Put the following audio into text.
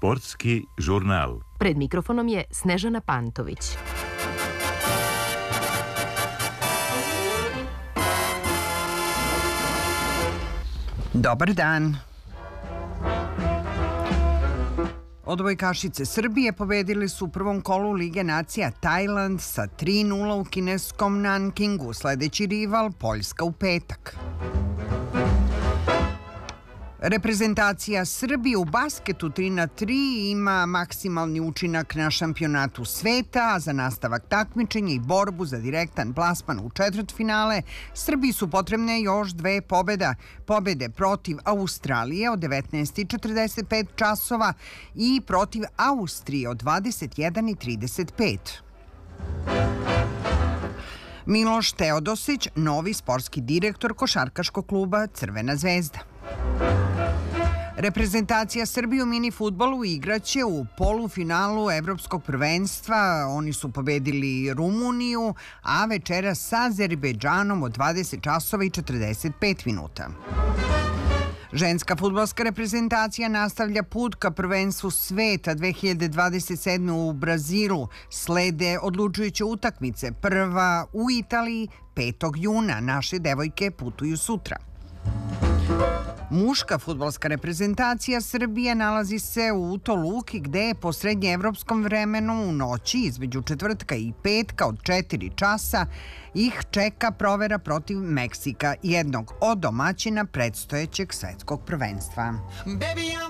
Sportski žurnal. Pred mikrofonom je Snežana Pantović. Dobar dan. Odbojkašice Srbije pobedili su u prvom kolu Lige nacija Tajland sa 3:0 u kineskom Nankingu, sledeći rival Poljska u petak. Reprezentacija Srbije u basketu 3:3 ima maksimalni učinak na šampionatu sveta, a za nastavak takmičenja i borbu za direktan plasman u četvrtfinale Srbiji su potrebne još dve pobede protiv Australije od 19:45 časova i protiv Austrije od 21:35. Miloš Teodosić, novi sportski direktor košarkaškog kluba Crvena zvezda. Reprezentacija Srbije u mini fudbalu igraće u polufinalu Evropskog prvenstva. Oni su pobedili Rumuniju, a večera sa Azerbejdžanom od 20 časova i 45 minuta. Ženska fudbalska reprezentacija nastavlja put ka prvenstvu sveta 2027. u Brazilu. Slede odlučujuće utakmice. Prva u Italiji 5. juna. Naše devojke putuju sutra. Muška fudbalska reprezentacija Srbije nalazi se u Toluki, gde je po srednjeevropskom vremenu u noći između četvrtka i petka od 4 časa ih čeka provera protiv Meksika, jednog od domaćina predstojećeg svetskog prvenstva.